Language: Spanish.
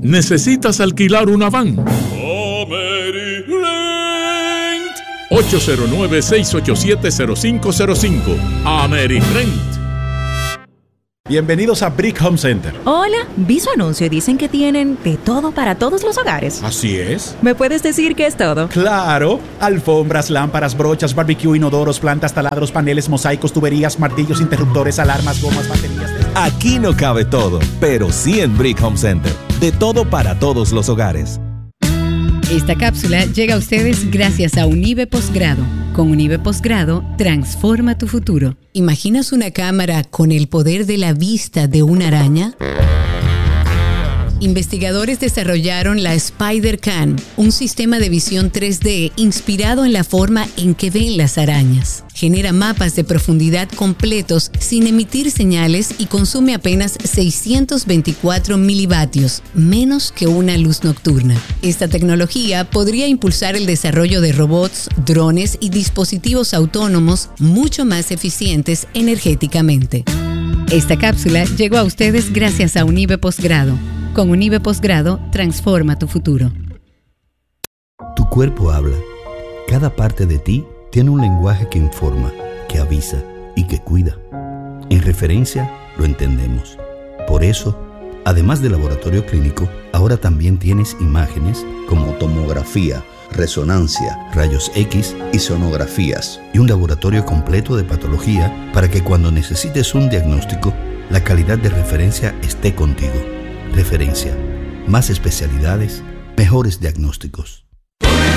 ¿Necesitas alquilar una van? AmeriRent. 809-687-0505. AmeriRent. Bienvenidos a Brick Home Center. Hola, vi su anuncio y dicen que tienen de todo para todos los hogares. Así es. ¿Me puedes decir qué es todo? Claro, alfombras, lámparas, brochas, barbecue, inodoros, plantas, taladros, paneles, mosaicos, tuberías, martillos, interruptores, alarmas, gomas, baterías. Aquí no cabe todo, pero sí en Brick Home Center. De todo para todos los hogares. Esta cápsula llega a ustedes gracias a Unive Posgrado. Con Unive Posgrado, transforma tu futuro. ¿Imaginas una cámara con el poder de la vista de una araña? Investigadores desarrollaron la Spider-Cam, un sistema de visión 3D inspirado en la forma en que ven las arañas. Genera mapas de profundidad completos sin emitir señales y consume apenas 624 milivatios, menos que una luz nocturna. Esta tecnología podría impulsar el desarrollo de robots, drones y dispositivos autónomos mucho más eficientes energéticamente. Esta cápsula llegó a ustedes gracias a Unive Posgrado. Con Unive Posgrado, transforma tu futuro. Tu cuerpo habla. Cada parte de ti tiene un lenguaje que informa, que avisa y que cuida. En referencia, lo entendemos. Por eso, además del laboratorio clínico, ahora también tienes imágenes como tomografía, resonancia, rayos X y sonografías, y un laboratorio completo de patología para que cuando necesites un diagnóstico, la calidad de referencia esté contigo. Referencia. Más especialidades, mejores diagnósticos.